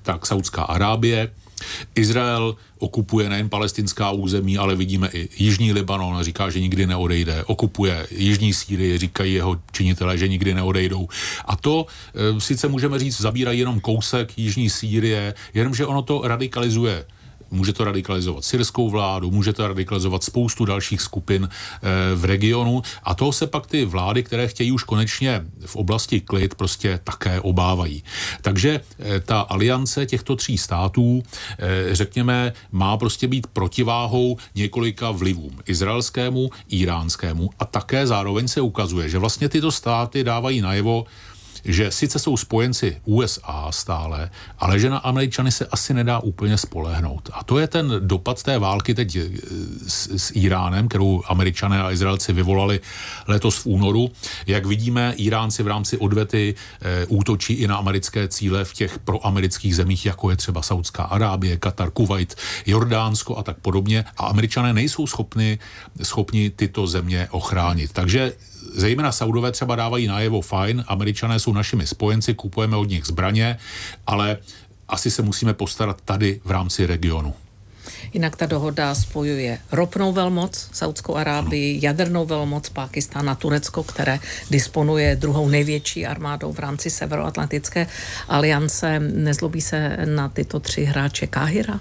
tak Saudská Arábie. Izrael okupuje nejen palestinská území, ale vidíme i jižní Libanon, říká, že nikdy neodejde. Okupuje jižní Sýrii, říkají jeho činitelé, že nikdy neodejdou. A to sice můžeme říct, zabírají jenom kousek jižní Sýrie, jenomže ono to radikalizuje. Může to radikalizovat syrskou vládu, může to radikalizovat spoustu dalších skupin v regionu a toho se pak ty vlády, které chtějí už konečně v oblasti klid, prostě také obávají. Takže ta aliance těchto tří států, řekněme, má prostě být protiváhou několika vlivům. Izraelskému, íránskému a také zároveň se ukazuje, že vlastně tyto státy dávají najevo, že sice jsou spojenci USA stále, ale že na Američany se asi nedá úplně spolehnout. A to je ten dopad té války teď s Iránem, kterou Američané a Izraelci vyvolali letos v únoru. Jak vidíme, Iránci v rámci odvety útočí i na americké cíle v těch proamerických zemích, jako je třeba Saudská Arábie, Katar, Kuvajt, Jordánsko a tak podobně. A Američané nejsou schopni tyto země ochránit. Takže zejména Saudové třeba dávají najevo, fajn, Američané jsou našimi spojenci, kupujeme od nich zbraně, ale asi se musíme postarat tady v rámci regionu. Jinak ta dohoda spojuje ropnou velmoc, Saudskou Arábii, jadernou velmoc, Pákistán a Turecko, které disponuje druhou největší armádou v rámci Severoatlantické aliance. Nezlobí se na tyto tři hráče Káhira?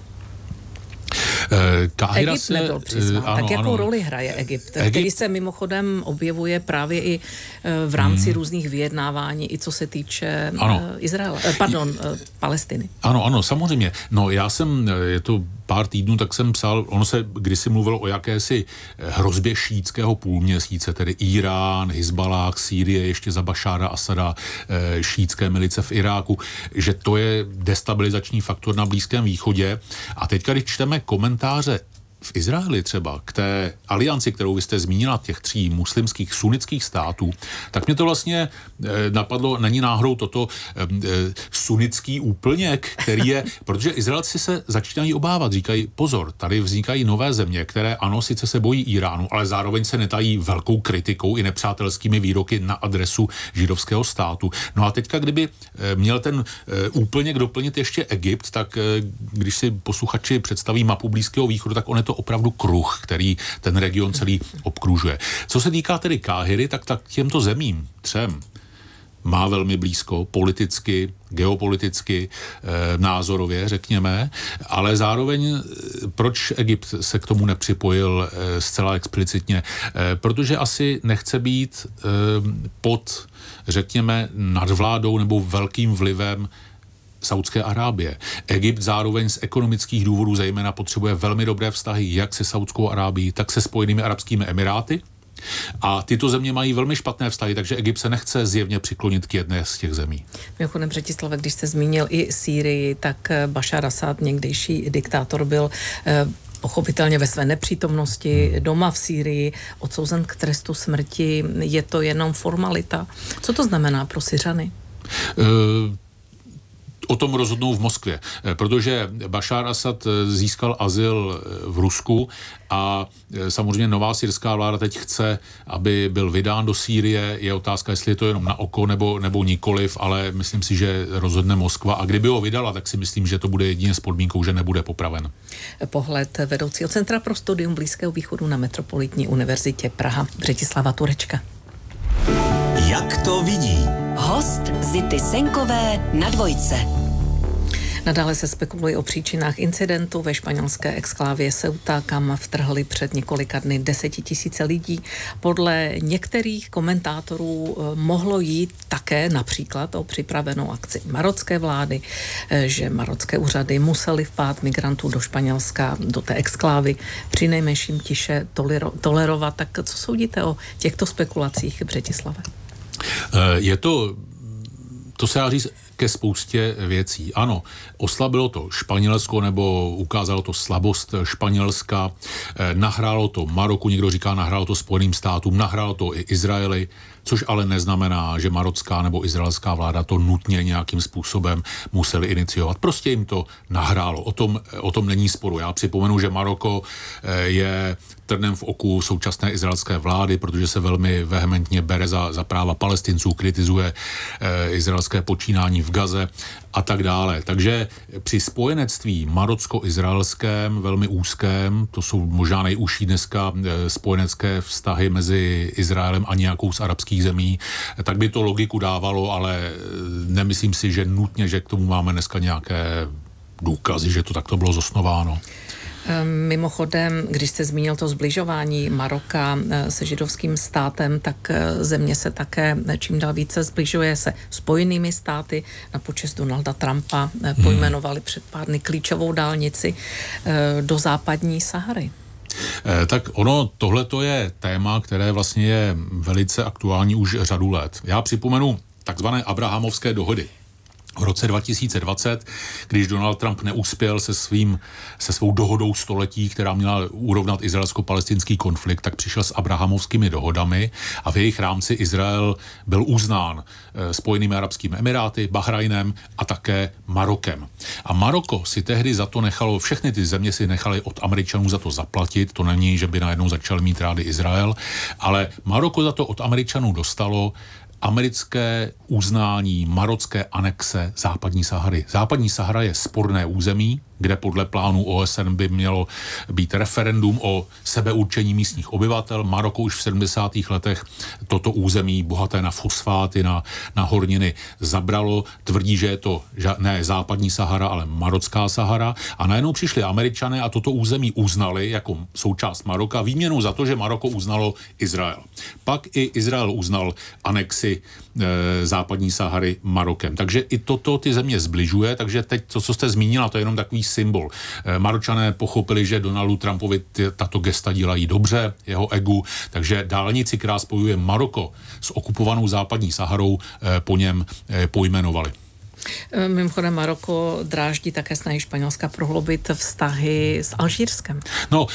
Egypt nebyl přizván. Tak jakou roli hraje Egypt, který se mimochodem objevuje právě i v rámci různých vyjednávání, i co se týče Palestiny. Ano, samozřejmě. No je to pár týdnů, tak jsem psal, ono se kdysi mluvilo o jakési hrozbě šítského půlměsíce, tedy Irán, Hizbalách, Sýrie, ještě za Bašára Asada, šítské milice v Iráku, že to je destabilizační faktor na Blízkém východě. A teďka, když čteme komentáře v Izraeli třeba k té alianci, kterou vy jste zmínila, těch tří muslimských sunnických států, tak mě to vlastně napadlo, není náhodou toto sunnický úplněk, který je, protože Izraelci se začínají obávat, říkají, pozor, tady vznikají nové země, které ano, sice se bojí Iránu, ale zároveň se netají velkou kritikou i nepřátelskými výroky na adresu židovského státu. No a teďka, kdyby měl ten úplněk doplnit ještě Egypt, tak když si posluchači představí mapu Blízkého východu, tak on je to opravdu kruh, který ten region celý obkružuje. Co se týká tedy Káhiry, tak těmto zemím třem má velmi blízko politicky, geopoliticky, názorově, řekněme, ale zároveň proč Egypt se k tomu nepřipojil zcela explicitně? Protože asi nechce být pod, řekněme, nadvládou nebo velkým vlivem Saudské Arábie. Egypt zároveň z ekonomických důvodů zejména potřebuje velmi dobré vztahy jak se Saudskou Arábií, tak se Spojenými arabskými emiráty. A tyto země mají velmi špatné vztahy, takže Egypt se nechce zjevně přiklonit k jedné z těch zemí. Mimochodem, Břetislave, když jste zmínil i Sýrii, tak Bašár Asad, někdejší diktátor, byl pochopitelně ve své nepřítomnosti doma v Sýrii odsouzen k trestu smrti. Je to jenom formalita. Co to znamená pro Syřany? O tom rozhodnou v Moskvě, protože Bašár Asad získal azyl v Rusku a samozřejmě nová syrská vláda teď chce, aby byl vydán do Sýrie. Je otázka, jestli je to jenom na oko nebo nikoliv, ale myslím si, že rozhodne Moskva. A kdyby ho vydala, tak si myslím, že to bude jedině s podmínkou, že nebude popraven. Pohled vedoucího Centra pro studium Blízkého východu na Metropolitní univerzitě Praha, Břetislava Turečka. Jak to vidí? Host Zity Senkové na Dvojce. Nadále se spekuluje o příčinách incidentu ve španělské exklávě Ceuta, kam vtrhli před několika dny 10 000 lidí. Podle některých komentátorů mohlo jít také například o připravenou akci marocké vlády, že marocké úřady musely vpád migrantů do Španělska, do té exklávy, přinejmenším tiše tolerovat. Tak co soudíte o těchto spekulacích, Břetislave? To se dá říct ke spoustě věcí. Ano, oslabilo to Španělsko nebo ukázalo to slabost Španělska, nahrálo to Maroku, někdo říká, nahrálo to Spojeným státům, nahrálo to i Izraeli, což ale neznamená, že marocká nebo izraelská vláda to nutně nějakým způsobem museli iniciovat. Prostě jim to nahrálo. O tom není sporu. Já připomenu, že Maroko je trnem v oku současné izraelské vlády, protože se velmi vehementně bere za práva Palestinců, kritizuje izraelské počínání v Gaze a tak dále. Takže při spojenectví marocko-izraelském, velmi úzkém, to jsou možná nejúžší dneska spojenecké vztahy mezi Izraelem a nějakou z arabských zemí, tak by to logiku dávalo, ale nemyslím si, že nutně, že k tomu máme dneska nějaké důkazy, že to takto bylo zosnováno. Mimochodem, když jste zmínil to zbližování Maroka se židovským státem, tak země se také čím dál více zbližuje se Spojenými státy. Na počest Donalda Trumpa pojmenovali před pár dny klíčovou dálnici do západní Sahary. Tak tohleto je téma, které vlastně je velice aktuální už řadu let. Já připomenu takzvané Abrahamovské dohody. V roce 2020, když Donald Trump neuspěl se svou dohodou století, která měla urovnat izraelsko-palestinský konflikt, tak přišel s Abrahamovskými dohodami a v jejich rámci Izrael byl uznán Spojenými arabskými emiráty, Bahrajnem a také Marokem. A Maroko si tehdy za to nechalo, všechny ty země si nechali od Američanů za to zaplatit, to není, že by najednou začal mít rády Izrael, ale Maroko za to od Američanů dostalo americké uznání marocké anexe západní Sahary. Západní Sahara je sporné území, kde podle plánu OSN by mělo být referendum o sebeurčení místních obyvatel. Maroko už v 70. letech toto území bohaté na fosfáty, na horniny zabralo. Tvrdí, že je to ne západní Sahara, ale marocká Sahara. A najednou přišli Američané a toto území uznali jako součást Maroka výměnou za to, že Maroko uznalo Izrael. Pak i Izrael uznal anexi západní Sahary Marokem. Takže i toto ty země zbližuje, takže teď to, co jste zmínila, to je jenom takový symbol. Maročané pochopili, že Donaldu Trumpovi tato gesta dělají dobře, jeho egu, takže dálnici, která spojuje Maroko s okupovanou západní Saharou, po něm pojmenovali. Mimochodem Maroko dráždí také snahy Španělska prohloubit vztahy s Alžírskem. No,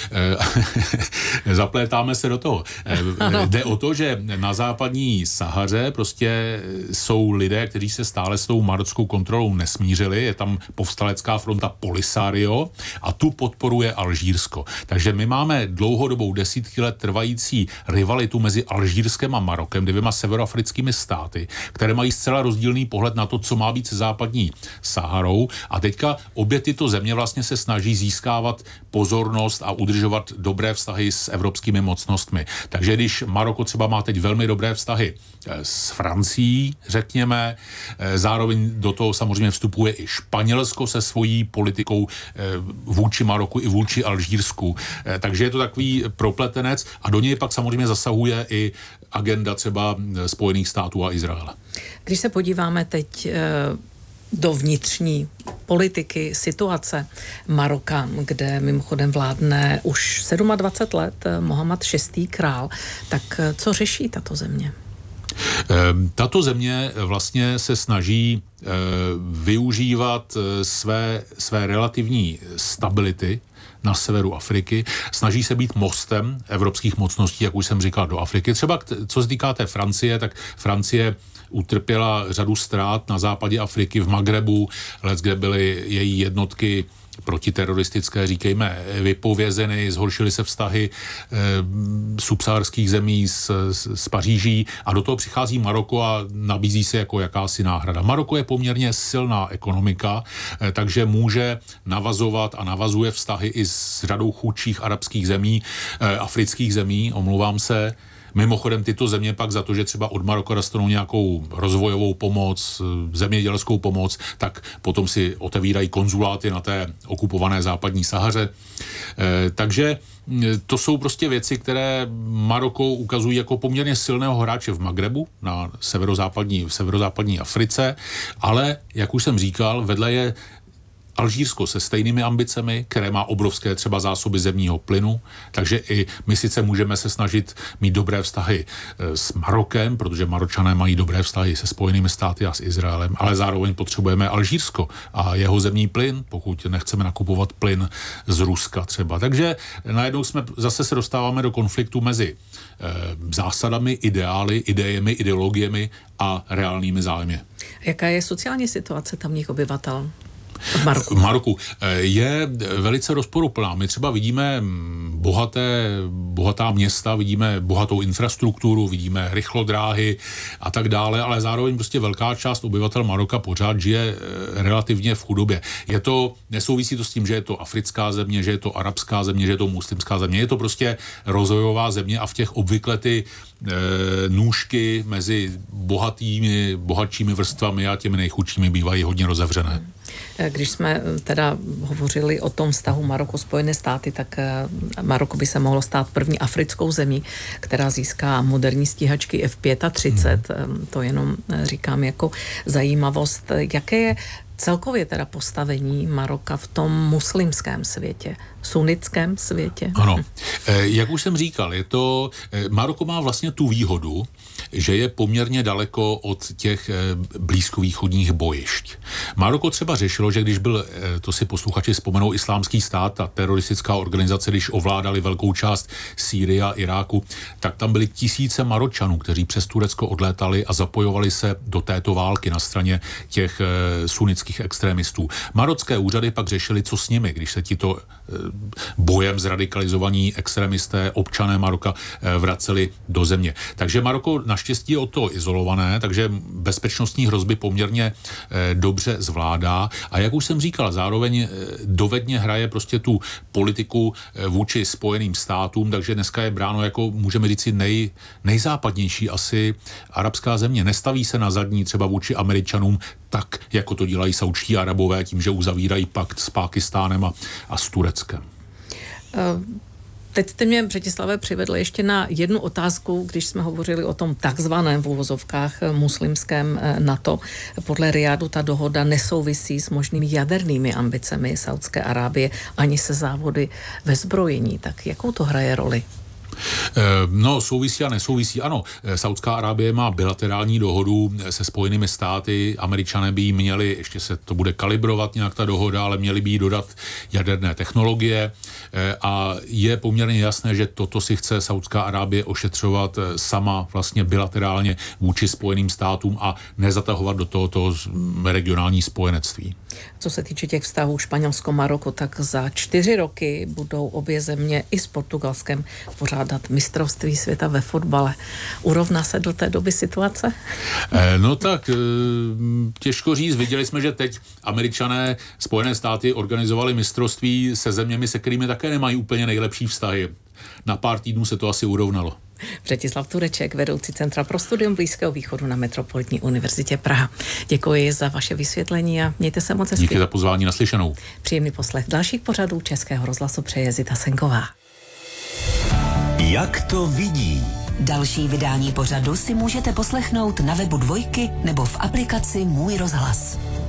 zaplétáme se do toho. Jde o to, že na západní Sahaře prostě jsou lidé, kteří se stále s tou marockou kontrolou nesmířili. Je tam povstalecká fronta Polisario a tu podporuje Alžírsko. Takže my máme dlouhodobou desítky let trvající rivalitu mezi Alžírskem a Marokem, dvěma severoafrickými státy, které mají zcela rozdílný pohled na to, co má být se západní Saharou. A teďka obě tyto země vlastně se snaží získávat pozornost a udržovat dobré vztahy s evropskými mocnostmi. Takže když Maroko třeba má teď velmi dobré vztahy s Francií, řekněme, zároveň do toho samozřejmě vstupuje i Španělsko se svojí politikou vůči Maroku i vůči Alžírsku. Takže je to takový propletenec a do něj pak samozřejmě zasahuje i agenda třeba Spojených států a Izraele. Když se podíváme teď do vnitřní politiky, situace Maroka, kde mimochodem vládne už 27 let Mohamed VI. Král, tak co řeší tato země? Tato země vlastně se snaží využívat své relativní stability na severu Afriky, snaží se být mostem evropských mocností, jak už jsem říkal, do Afriky. Třeba co se týká té Francie, tak Francie utrpěla řadu ztrát na západě Afriky, v Magrebu, kde byly její jednotky protiteroristické, říkejme, vypovězeny, zhoršily se vztahy subsaharských zemí s Paříží a do toho přichází Maroko a nabízí se jako jakási náhrada. Maroko je poměrně silná ekonomika, takže může navazovat a navazuje vztahy i s řadou chudších arabských zemí, afrických zemí, omlouvám se. Mimochodem tyto země pak za to, že třeba od Maroka dostanou nějakou rozvojovou pomoc, zemědělskou pomoc, tak potom si otevírají konzuláty na té okupované západní Sahaře. Takže to jsou prostě věci, které Maroko ukazují jako poměrně silného hráče v Magrebu, na severozápadní Africe, ale, jak už jsem říkal, vedle je Alžírsko se stejnými ambicemi, které má obrovské třeba zásoby zemního plynu, takže i my sice můžeme se snažit mít dobré vztahy s Marokem, protože Maročané mají dobré vztahy se Spojenými státy a s Izraelem, ale zároveň potřebujeme Alžírsko a jeho zemní plyn, pokud nechceme nakupovat plyn z Ruska třeba. Takže najednou zase se dostáváme do konfliktu mezi zásadami, ideály, idejemi, ideologiemi a reálnými zájmy. Jaká je sociální situace tamních obyvatel? V Maroku je velice rozporuplná. My třeba vidíme bohatá města, vidíme bohatou infrastrukturu, vidíme rychlodráhy a tak dále, ale zároveň prostě velká část obyvatel Maroka pořád žije relativně v chudobě. Nesouvisí to s tím, že je to africká země, že je to arabská země, že je to muslimská země. Je to prostě rozvojová země a v těch obvykle ty nůžky mezi bohatšími vrstvami a těmi nejchudšími bývají hodně rozevřené. Když jsme teda hovořili o tom vztahu Maroko-Spojené státy, tak Maroko by se mohlo stát první africkou zemí, která získá moderní stíhačky F-35. To jenom říkám jako zajímavost. Jaké je celkově teda postavení Maroka v tom muslimském světě, sunnickém světě? Ano. Jak už jsem říkal, Maroko má vlastně tu výhodu, že je poměrně daleko od těch blízkovýchodních bojišť. Maroko třeba řešilo, že když byl, to si posluchači vzpomenou, Islámský stát, ta teroristická organizace, když ovládali velkou část Sýrie a Iráku, tak tam byly tisíce Maročanů, kteří přes Turecko odlétali a zapojovali se do této války na straně těch sunnických extrémistů. Marocké úřady pak řešili, co s nimi, když se tito bojem zradikalizovaní extrémisté, občané Maroka vraceli do země. Takže Maroko naštěstí je od toho izolované, takže bezpečnostní hrozby poměrně dobře zvládá. A jak už jsem říkal, zároveň dovedně hraje prostě tu politiku vůči Spojeným státům, takže dneska je bráno jako, můžeme říci, nejzápadnější asi arabská země. Nestaví se na zadní třeba vůči Američanům tak, jako to dělají saudští Arabové tím, že uzavírají pakt s Pákistánem a s Tureckem. Teď jste mě, Břetislave, přivedli ještě na jednu otázku, když jsme hovořili o tom takzvaném v uvozovkách muslimském NATO. Podle Riádu ta dohoda nesouvisí s možnými jadernými ambicemi Saudské Arábie ani se závody ve zbrojení. Tak jakou to hraje roli? No, souvisí a nesouvisí. Ano, Saudská Arábie má bilaterální dohodu se Spojenými státy, Američané by jí měli, ještě se to bude kalibrovat nějak ta dohoda, ale měli by jí dodat jaderné technologie a je poměrně jasné, že toto si chce Saudská Arábie ošetřovat sama vlastně bilaterálně vůči Spojeným státům a nezatahovat do tohoto regionální spojenectví. Co se týče těch vztahů Španělsko-Maroko, tak za 4 roky budou obě země i s Portugalskem pořádat mistrovství světa ve fotbale. Urovná se do té doby situace? No tak těžko říct. Viděli jsme, že teď Američané, Spojené státy organizovali mistrovství se zeměmi, se kterými také nemají úplně nejlepší vztahy. Na pár týdnů se to asi urovnalo. Břetislav Tureček, vedoucí Centra pro studium Blízkého východu na Metropolitní univerzitě Praha. Děkuji za vaše vysvětlení a mějte se moc hezky. Díky za pozvání, naslyšenou. Příjemný poslech dalších pořadů Českého rozhlasu přeje Zita Senková. Jak to vidí? Další vydání pořadu si můžete poslechnout na webu Dvojky nebo v aplikaci Můj rozhlas.